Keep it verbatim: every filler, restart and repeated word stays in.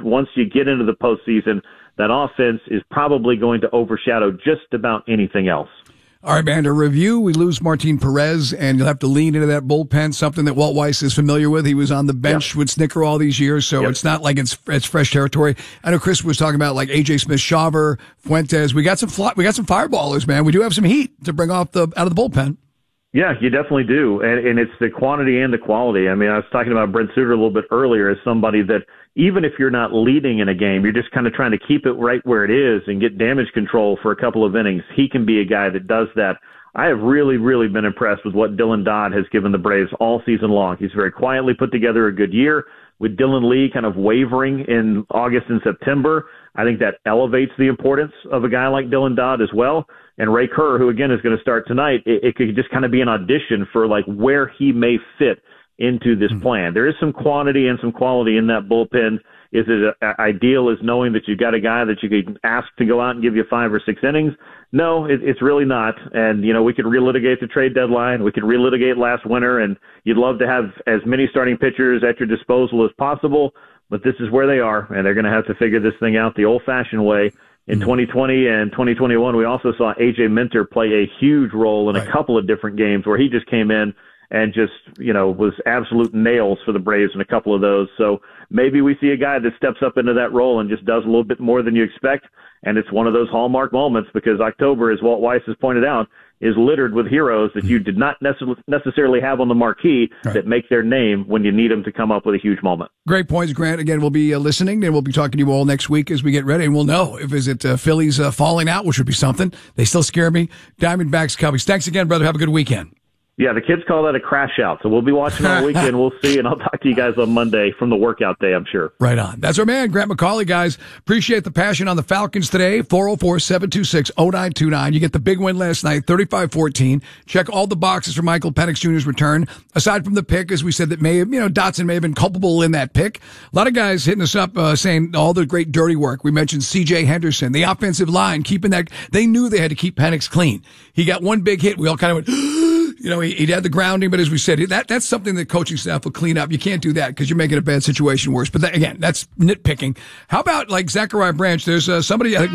once you get into the postseason, that offense is probably going to overshadow just about anything else. All right, man, to review, we lose Martin Perez, and you'll have to lean into that bullpen, something that Walt Weiss is familiar with. He was on the bench yep. with Snicker all these years, so yep. it's not like it's it's fresh territory. I know Chris was talking about like A J Smith-Shawver, Fuentes. We got some fly, we got some fireballers, man. We do have some heat to bring off the out of the bullpen. Yeah, you definitely do, and, and it's the quantity and the quality. I mean, I was talking about Brent Suter a little bit earlier as somebody that even if you're not leading in a game, you're just kind of trying to keep it right where it is and get damage control for a couple of innings. He can be a guy that does that. I have really, really been impressed with what Dylan Dodd has given the Braves all season long. He's very quietly put together a good year. With Dylan Lee kind of wavering in August and September, I think that elevates the importance of a guy like Dylan Dodd as well. And Ray Kerr, who again is going to start tonight, it, it could just kind of be an audition for like where he may fit into this mm-hmm. plan. There is some quantity and some quality in that bullpen. Is it a, ideal is knowing that you've got a guy that you can ask to go out and give you five or six innings? No, it, it's really not. And, you know, we could relitigate the trade deadline. We could relitigate last winter, and you'd love to have as many starting pitchers at your disposal as possible. But this is where they are, and they're going to have to figure this thing out the old-fashioned way. In mm-hmm. twenty twenty and twenty twenty-one, we also saw A J Minter play a huge role in right. a couple of different games where he just came in and just, you know, was absolute nails for the Braves in a couple of those. So maybe we see a guy that steps up into that role and just does a little bit more than you expect. And it's one of those hallmark moments because October, as Walt Weiss has pointed out, is littered with heroes that you did not necessarily have on the marquee right. that make their name when you need them to come up with a huge moment. Great points, Grant. Again, we'll be uh, listening, and we'll be talking to you all next week as we get ready, and we'll know if is it uh, Phillies uh, falling out, which would be something. They still scare me. Diamondbacks, Cubbies. Thanks again, brother. Have a good weekend. Yeah, the kids call that a crash out. So we'll be watching all weekend. We'll see, and I'll talk to you guys on Monday from the workout day, I'm sure. Right on. That's our man, Grant McCauley, guys. Appreciate the passion on the Falcons today. four oh four, seven two six, oh nine two nine. You get the big win last night, thirty-five fourteen. Check all the boxes for Michael Penix Junior's return. Aside from the pick, as we said, that may have, you know, Dotson may have been culpable in that pick. A lot of guys hitting us up uh, saying all the great dirty work. We mentioned C J Henderson, the offensive line, keeping that. They knew they had to keep Penix clean. He got one big hit. We all kind of went, you know, he, he'd had the grounding, but as we said, that that's something the coaching staff will clean up. You can't do that because you're making a bad situation worse. But that, again, that's nitpicking. How about like Zachariah Branch? There's uh, somebody, I think